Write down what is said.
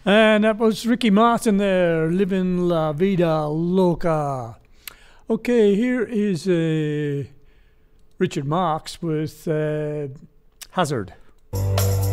And that was Ricky Martin there, Living La Vida Loca. Okay, here is Richard Marx with Hazard.